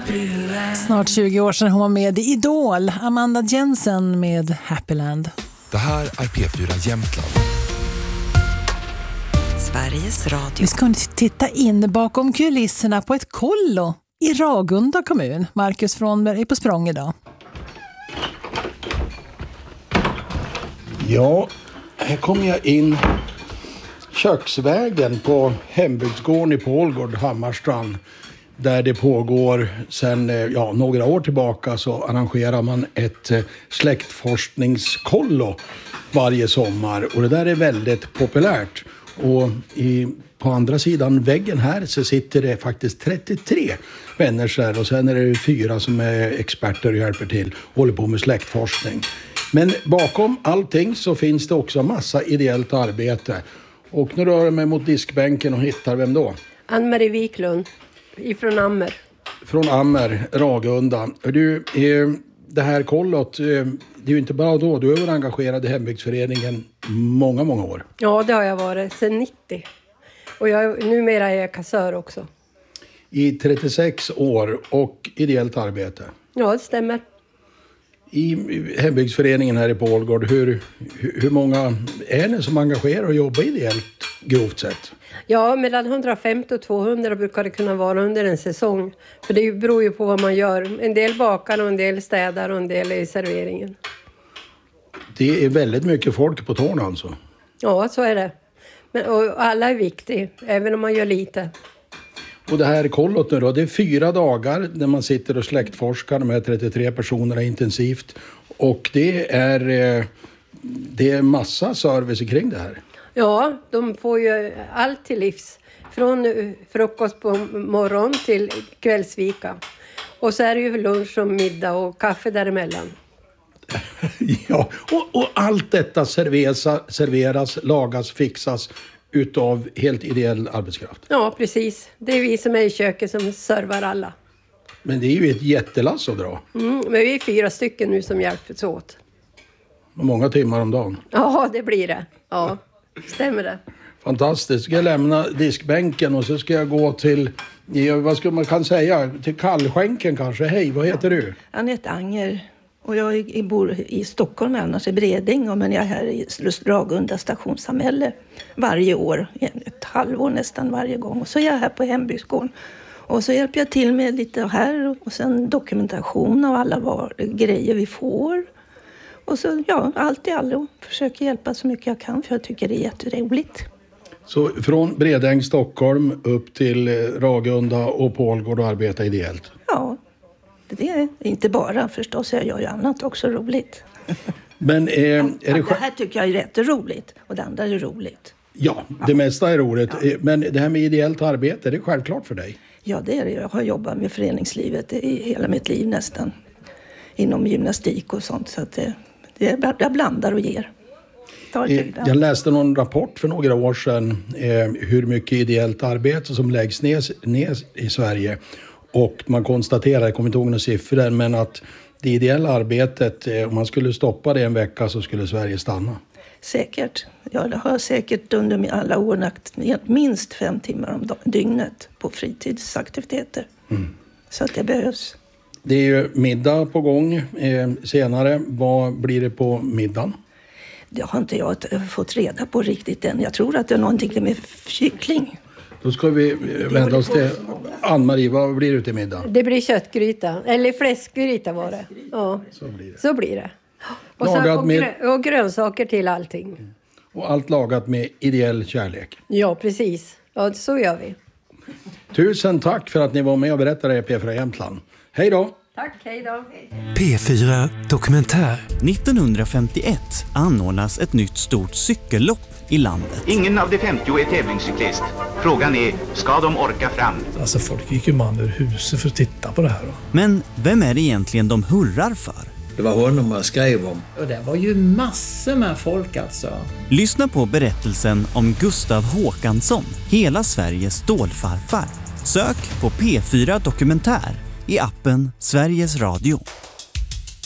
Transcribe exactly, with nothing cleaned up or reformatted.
Snart tjugo år sedan hon var med i Idol. Amanda Jensen med Happyland. Det här är P fyra Jämtland. Sveriges Radio. Vi ska nu titta in bakom kulisserna på ett kollo i Ragunda kommun. Marcus Frånberg är på språng idag. Ja, här kommer jag in köksvägen på hembygdsgården i Pålgård, Hammarstrand. Där det pågår sedan ja, några år tillbaka så arrangerar man ett eh, släktforskningskollo varje sommar. Och det där är väldigt populärt. Och i, på andra sidan väggen här så sitter det faktiskt trettiotre människor. Och sen är det fyra som är experter och hjälper till och håller på med släktforskning. Men bakom allting så finns det också massa ideellt arbete. Och nu rör jag mig mot diskbänken och hittar vem då? Ann-Marie Wiklund ifrån Ammer. Från Ammer, Ragunda. Du, det här kollot, det är ju inte bara då. Du har varit engagerad i hembygdsföreningen många, många år. Ja, det har jag varit sedan nittio. Och jag, numera är jag kassör också. I trettiosex år och ideellt arbete. Ja, det stämmer. I hembygdsföreningen här i Pålgård, hur, hur många är det som engagerar och jobbar ideellt grovt sett? Ja, mellan hundrafemtio och tvåhundra brukar det kunna vara under en säsong. För det beror ju på vad man gör. En del bakar och en del städar och en del är i serveringen. Det är väldigt mycket folk på tårna alltså? Ja, så är det. Men, och alla är viktiga, även om man gör lite. Och det här kollot nu då, det är fyra dagar där man sitter och släktforskar de här trettiotre personerna intensivt. Och det är, det är massa service kring det här. Ja, de får ju allt till livs. Från frukost på morgon till kvällsvika. Och så är det ju lunch och middag och kaffe däremellan. Ja, och, och allt detta serveras, serveras, lagas, fixas utav helt ideell arbetskraft. Ja, precis. Det är vi som är i köket som servar alla. Men det är ju ett jättelass att dra. Mm, men vi är fyra stycken nu som hjälps åt. Många timmar om dagen. Ja, det blir det. Ja, stämmer det. Fantastiskt. Ska jag lämna diskbänken och så ska jag gå till, vad ska man kan säga, till kallskänken kanske. Hej, vad heter du? Anette Anger. Och jag bor i Stockholm annars i Bredäng, men jag är här i Ragunda stationssamhälle varje år, ett halvår nästan varje gång. Och så är jag här på hembygdsgården. Och så hjälper jag till med lite här och sen dokumentation av alla var, grejer vi får. Och så ja, allt i allo försöker hjälpa så mycket jag kan för jag tycker det är jätteroligt. Så från Bredäng, Stockholm upp till Ragunda och Pålgård och arbeta ideellt? Ja. Det är inte bara förstås, jag gör ju annat också roligt. Men eh, är det... det här tycker jag är rätt roligt och det andra är roligt. Ja, det mesta är roligt. Ja. Men det här med ideellt arbete, är det självklart för dig? Ja, det är det. Jag har jobbat med föreningslivet i hela mitt liv nästan. Inom gymnastik och sånt. Så att det, det, jag blandar och ger. Jag läste någon rapport för några år sedan eh, hur mycket ideellt arbete som läggs ner, ner i Sverige. Och man konstaterar, jag kommer inte ihåg några siffror, men att det ideella arbetet, om man skulle stoppa det en vecka så skulle Sverige stanna. Säkert. Ja, det har säkert under alla år lagt minst fem timmar om dygnet på fritidsaktiviteter. Mm. Så att det behövs. Det är ju middag på gång eh, senare. Vad blir det på middagen? Det har inte jag fått reda på riktigt än. Jag tror att det är någonting med kyckling. Då ska vi vända oss till Ann-Marie. Vad blir det till middag? Det blir köttgryta. Eller fläskgryta var det. Ja, så blir det. Så blir det. Och, så, och, med... grö- och grönsaker till allting. Och allt lagat med ideell kärlek. Ja, precis. Ja, så gör vi. Tusen tack för att ni var med och berättade i P fyra Jämtland. Hej då! Tack, hej då. P fyra Dokumentär. nittonhundrafemtioett anordnas ett nytt stort cykellopp i landet. Ingen av de femtio är tävlingscyklist. Frågan är, ska de orka fram? Alltså folk gick ju man ur huset för att titta på det här då. Men vem är det egentligen de hurrar för? Det var honom man skrev om. Och det var ju massor med folk alltså. Lyssna på berättelsen om Gustav Håkansson, hela Sveriges stålfarfar. Sök på P fyra Dokumentär i appen Sveriges Radio.